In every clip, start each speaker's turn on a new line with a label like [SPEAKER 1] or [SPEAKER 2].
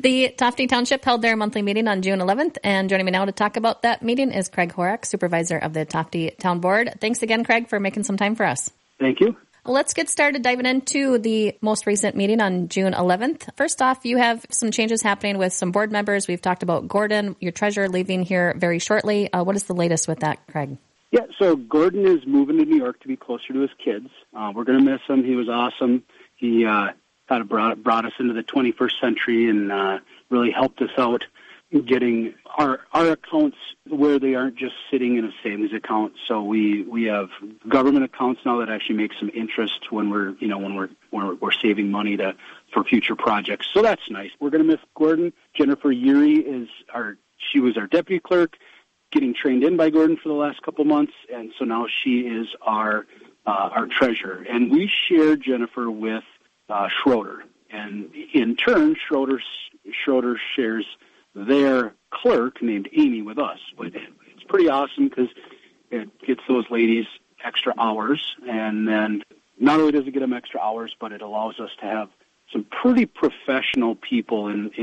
[SPEAKER 1] The Tofte Township held their monthly meeting on June 11th, and joining me now to talk about that meeting is Craig Horak, Supervisor of the Tofte Town Board. Thanks again, Craig, for making some time for us.
[SPEAKER 2] Thank you.
[SPEAKER 1] Let's get started diving into the most recent meeting on June 11th. First off, you have some changes happening with some board members. We've talked about Gordon, your treasurer, leaving here very shortly. What is the latest with that, Craig?
[SPEAKER 2] Yeah, so Gordon is moving to New York to be closer to his kids. We're going to miss him. He was awesome. He kind of brought us into the 21st century and really helped us out getting our accounts where they aren't just sitting in a savings account. So we have government accounts now that actually make some interest when we're saving money for future projects. So that's nice. We're going to miss Gordon. Jennifer Yuri she was our deputy clerk, getting trained in by Gordon for the last couple months, and so now she is our treasurer. And we share Jennifer with Schroeder, and in turn, Schroeder shares their clerk named Amy with us. It's pretty awesome because it gets those ladies extra hours, and then not only does it get them extra hours, but it allows us to have some pretty professional people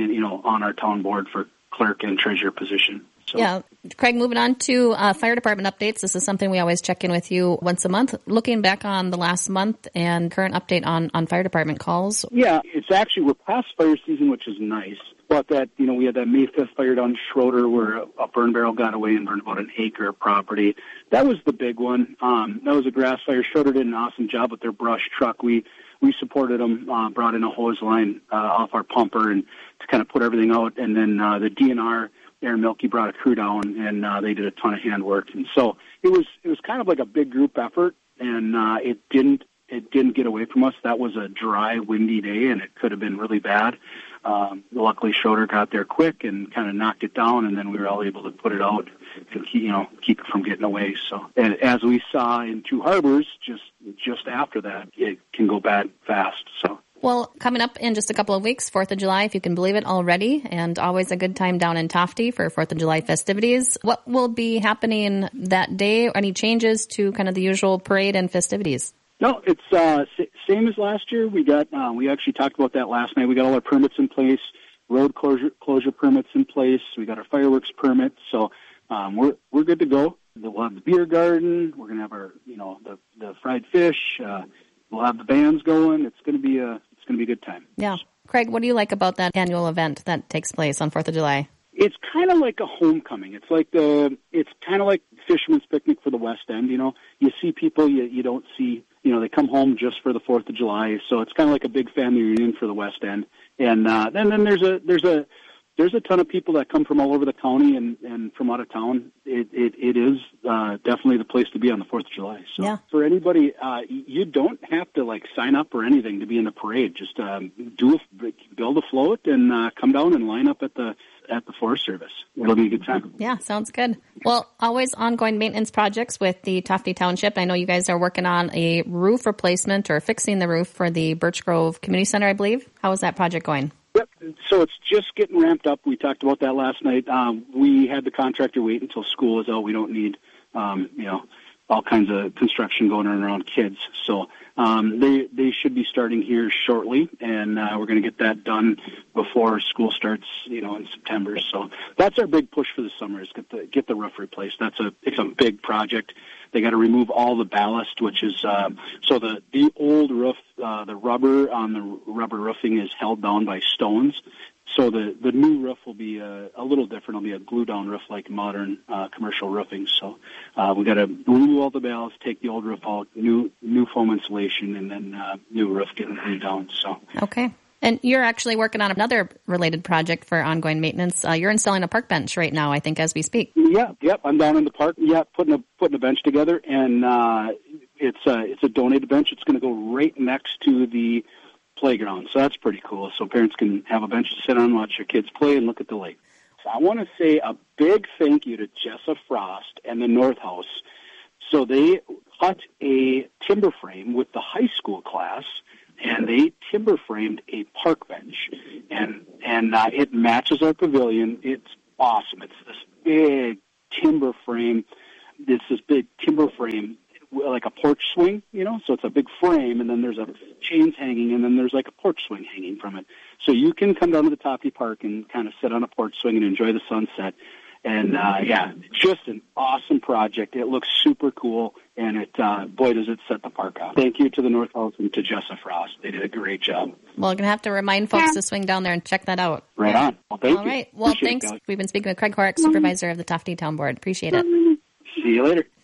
[SPEAKER 2] on our town board for clerk and treasurer position. So.
[SPEAKER 1] Yeah. Craig, moving on to fire department updates. This is something we always check in with you once a month. Looking back on the last month and current update on fire department calls.
[SPEAKER 2] Yeah, we're past fire season, which is nice. But we had that May 5th fire down Schroeder where a burn barrel got away and burned about an acre of property. That was the big one. That was a grass fire. Schroeder did an awesome job with their brush truck. We supported them, brought in a hose line off our pumper and to kind of put everything out. And then the DNR, Aaron Milkey, brought a crew down, and they did a ton of handwork. And so it was kind of like a big group effort, and it didn't get away from us. That was a dry, windy day, and it could have been really bad. Luckily, Schroeder got there quick and kind of knocked it down, and then we were all able to put it out to keep it from getting away. So, and as we saw in Two Harbors, just after that, it can go bad fast. So.
[SPEAKER 1] Well, coming up in just a couple of weeks, 4th of July, if you can believe it already, and always a good time down in Tofte for 4th of July festivities. What will be happening that day? Any changes to kind of the usual parade and festivities?
[SPEAKER 2] No, it's same as last year. We actually talked about that last night. We got all our permits in place, road closure permits in place. We got our fireworks permits, so we're good to go. We'll have the beer garden. We're going to have our the fried fish. We'll have the bands going. It's going to be a good time.
[SPEAKER 1] Yeah. Craig, what do you like about that annual event that takes place on 4th of July?
[SPEAKER 2] It's kind of like a homecoming. It's kind of like Fisherman's Picnic for the West End. You see people you don't see. They come home just for the 4th of July. So it's kind of like a big family reunion for the West End. And then there's a ton of people that come from all over the county and from out of town. It is definitely the place to be on the 4th of July. So yeah. For anybody, you don't have to sign up or anything to be in the parade. Just build a float and come down and line up at the Forest Service. It'll be a good time.
[SPEAKER 1] Yeah, sounds good. Well, always ongoing maintenance projects with the Tofte Township. I know you guys are working on a roof replacement or fixing the roof for the Birch Grove Community Center, I believe. How is that project going?
[SPEAKER 2] Yep. So it's just getting ramped up. We talked about that last night. We had the contractor wait until school is out. We don't need, all kinds of construction going on around kids. So they should be starting here shortly, and we're going to get that done before school starts, in September. So that's our big push for the summer is get the roof replaced. It's a big project. They got to remove all the ballast, which is so the old roof, the rubber on the rubber roofing is held down by stones. So the new roof will be a little different. It'll be a glue-down roof like modern commercial roofing. So we got to remove all the ballast, take the old roof out, new foam insulation, and then new roof getting glued down. So
[SPEAKER 1] okay. And you're actually working on another related project for ongoing maintenance. You're installing a park bench right now, I think, as we speak.
[SPEAKER 2] Yep. I'm down in the park. Yeah, putting a bench together, and it's a donated bench. It's going to go right next to the playground, so that's pretty cool. So parents can have a bench to sit on, watch their kids play, and look at the lake. So I want to say a big thank you to Jessa Frost and the North House. So they cut a timber frame with the high school class, and they timber framed a park bench, and it matches our pavilion. It's awesome. It's this big timber frame. like a porch swing, so it's a big frame, and then there's a chains hanging, and then there's like a porch swing hanging from it. So you can come down to the Tofte Park and kind of sit on a porch swing and enjoy the sunset. And, just an awesome project. It looks super cool, and boy, does it set the park off. Thank you to the North House and to Jessa Frost. They did a great job.
[SPEAKER 1] Well, I'm going to have to remind folks to swing down there and check that out.
[SPEAKER 2] Right on. Well, thank you.
[SPEAKER 1] All right. Well, thanks. We've been speaking with Craig Horrocks, supervisor of the Tofte Town Board. Appreciate it.
[SPEAKER 2] See you later.